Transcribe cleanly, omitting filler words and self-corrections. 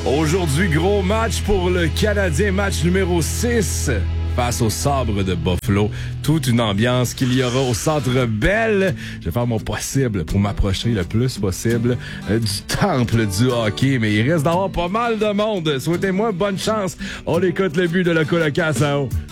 Aujourd'hui, gros match pour le Canadien, match numéro 6 face au Sabre de Buffalo. Toute une ambiance qu'il y aura au Centre Bell. Je vais faire mon possible pour m'approcher le plus possible du temple du hockey, mais il reste d'avoir pas mal de monde. Souhaitez-moi bonne chance. On écoute le but de la colocation.